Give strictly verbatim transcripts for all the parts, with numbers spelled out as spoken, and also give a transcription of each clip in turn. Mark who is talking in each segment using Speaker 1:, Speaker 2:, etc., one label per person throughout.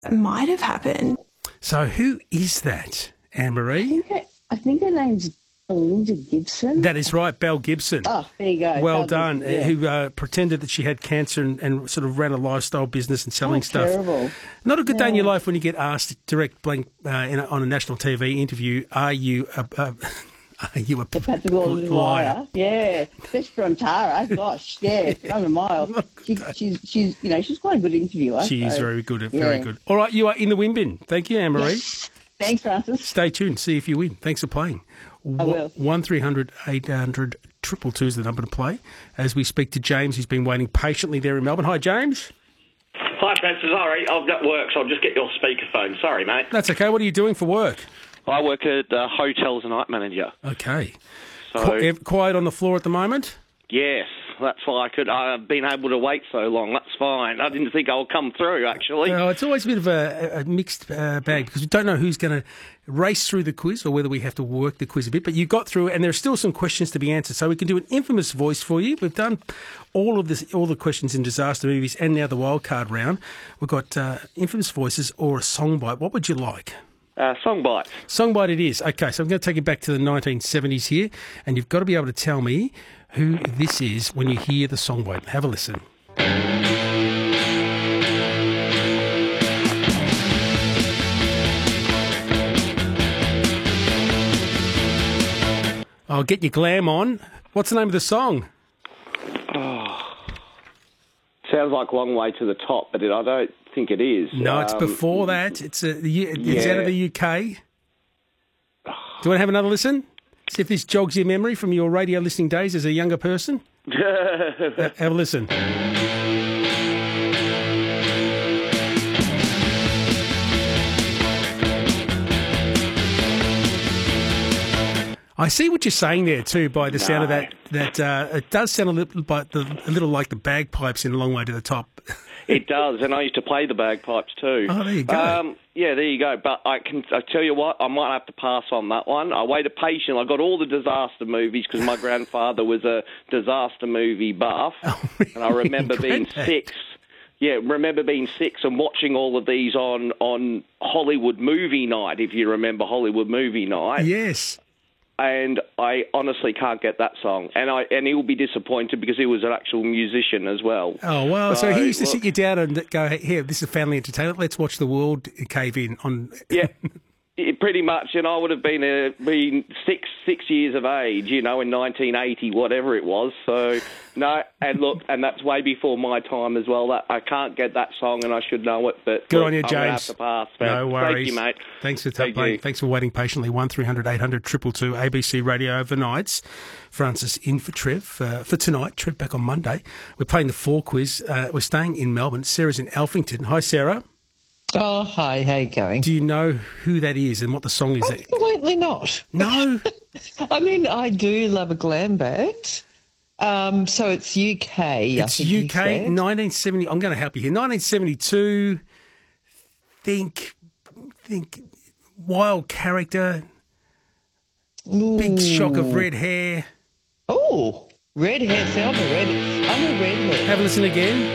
Speaker 1: It might have happened.
Speaker 2: So who is that, Anne-Marie?
Speaker 3: I think her, I think her name's Belinda Gibson.
Speaker 2: That is right, Belle Gibson.
Speaker 3: Oh, there you go.
Speaker 2: Well
Speaker 3: Belle
Speaker 2: done.
Speaker 3: Gibson, yeah.
Speaker 2: Who uh, pretended that she had cancer and, and sort of ran a lifestyle business and selling
Speaker 3: Oh,
Speaker 2: stuff.
Speaker 3: terrible.
Speaker 2: Not a good day in your
Speaker 3: Yeah.
Speaker 2: life when you get asked direct blank uh, in a, on a national T V interview, are you a, a, are you a
Speaker 3: The pathological
Speaker 2: liar?
Speaker 3: liar. Yeah. Especially from Tara. Gosh, yeah. Over a mile. She, she's, she's, you know, she's quite a good interviewer.
Speaker 2: She is
Speaker 3: so,
Speaker 2: very good, very
Speaker 3: yeah.
Speaker 2: good. All right, you are in the win bin. Thank you, Anne-Marie.
Speaker 3: Yes. Thanks, Francis.
Speaker 2: Stay tuned, see if you win. Thanks for playing.
Speaker 3: I will.
Speaker 2: one three hundred eight hundred two two is the number to play as we speak to James, who's been waiting patiently there in Melbourne. Hi, James.
Speaker 4: Hi, Francis. Sorry, I've got work, so I'll just get your speakerphone. Sorry, mate.
Speaker 2: That's okay. What are you doing for work?
Speaker 4: I work at uh, hotel as a night manager.
Speaker 2: Okay.
Speaker 4: So,
Speaker 2: Qu- ev- quiet on the floor at the moment?
Speaker 4: yes, that's why I could. I've been able to wait so long. That's fine. I didn't think I'll come through, actually.
Speaker 2: Well, it's always a bit of a, a mixed uh, bag because we don't know who's going to race through the quiz or whether we have to work the quiz a bit. But you got through it, and there are still some questions to be answered. So we can do an infamous voice for you. We've done all of this, all the questions in disaster movies, and now the wildcard round. We've got uh, infamous voices or a song bite. What would you like?
Speaker 4: Uh, song bite.
Speaker 2: Song bite it is. Okay, so I'm going to take you back to the nineteen seventies here, and you've got to be able to tell me who this is when you hear the song bite. Have a listen. I'll get your glam on. What's the name of the song?
Speaker 4: Sounds like Long Way to the Top, but it, I don't think it is.
Speaker 2: No, it's
Speaker 4: Um,
Speaker 2: before that. It's a, it's
Speaker 4: yeah.
Speaker 2: out of the U K. Do you want to have another listen? See if this jogs your memory from your radio listening days as a younger person. Uh, have a listen. I see what you're saying there too by the sound of
Speaker 4: No.
Speaker 2: that. That uh, it does sound a little, but the, a little like the bagpipes in A Long Way to the Top.
Speaker 4: It does, and I used to play the bagpipes too.
Speaker 2: Oh, there you go.
Speaker 4: Um, yeah, there you go. But I can I tell you what, I might have to pass on that one. I waited patiently. I got all the disaster movies because my grandfather was a disaster movie buff,
Speaker 2: Oh, really?
Speaker 4: and I remember being
Speaker 2: Granddad.
Speaker 4: six. Yeah, remember being six and watching all of these on on Hollywood Movie Night. If you remember Hollywood Movie Night.
Speaker 2: Yes.
Speaker 4: And I honestly can't get that song. And I and he'll be disappointed because he was an actual musician as well.
Speaker 2: Oh, well, so he used to
Speaker 4: look,
Speaker 2: sit you down and go, hey, here, this is family entertainment. Let's watch the world cave in on...
Speaker 4: Yeah, it- pretty much. And I would have been uh, been six six years of age, you know, in nineteen eighty, whatever it was. So, no, and look, and that's way before my time as well. That I can't get that song and I should know it. But
Speaker 2: Good
Speaker 4: look,
Speaker 2: on you,
Speaker 4: I'm gonna
Speaker 2: James.
Speaker 4: have to pass.
Speaker 2: No
Speaker 4: man.
Speaker 2: worries.
Speaker 4: Thank you, mate.
Speaker 2: Thanks for
Speaker 4: Thank
Speaker 2: playing.
Speaker 4: you.
Speaker 2: Thanks for waiting patiently. one three hundred eight hundred two two two, A B C Radio overnights. Francis in for Trev uh, for tonight. Trev back on Monday. We're playing the four quiz. Uh, we're staying in Melbourne. Sarah's in Alphington. Hi, Sarah.
Speaker 5: Oh, hi, how you going?
Speaker 2: Do you know who that is and what the song is?
Speaker 5: Absolutely not.
Speaker 2: No.
Speaker 5: I mean, I do love a glam band. Um, so it's U K. I
Speaker 2: It's
Speaker 5: think you
Speaker 2: U K,
Speaker 5: said.
Speaker 2: nineteen seventy. I'm going to help you here. nineteen seventy-two. Think, think, wild character. Big shock of red hair.
Speaker 5: Oh, red hair. See, I'm a red. I'm a redhead.
Speaker 2: Have a listen again.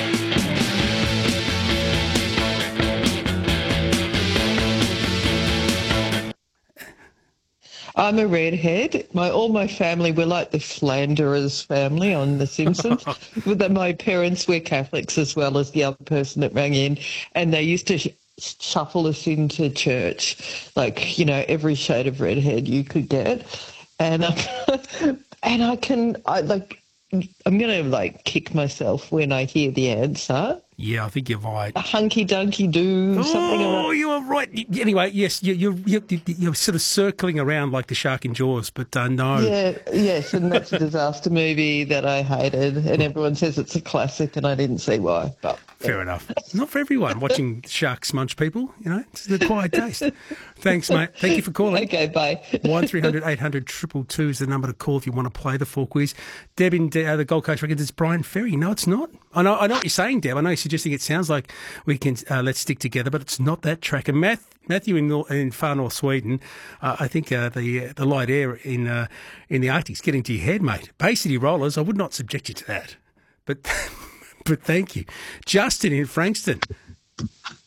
Speaker 5: I'm a redhead. My all my family were like the Flanderers family on The Simpsons. But then my parents were Catholics as well as the other person that rang in, and they used to sh- shuffle us into church, like you know every shade of redhead you could get, and um, and I can I like I'm gonna like kick myself when I hear the answer.
Speaker 2: Yeah, I think you're right.
Speaker 5: A hunky dunky do something.
Speaker 2: Oh,
Speaker 5: Like,
Speaker 2: you are right. Anyway, yes, you, you, you, you- you're sort of circling around like the shark in Jaws, but uh, no.
Speaker 5: yeah, yes, and that's a disaster movie that I hated, and everyone says it's a classic, and I didn't see why. But
Speaker 2: Fair enough. Not for everyone watching sharks munch people, you know. It's the quiet taste. Thanks, mate. Thank you for calling.
Speaker 5: okay, bye.
Speaker 2: one three hundred eight hundred two two two is the number to call if you want to play the four quiz. Deb in uh, the Gold Coast reckons it's Brian Ferry. No, it's not. I know I know what you're saying, Deb. I know you're suggesting it sounds like we can uh, Let's Stick Together, but it's not that track. And Math, Matthew in, Nor- in far north Sweden, uh, I think uh, the uh, the light air in uh, in the Arctic's getting to your head, mate. Bay City Rollers, I would not subject you to that. But, but thank you. Justin in Frankston.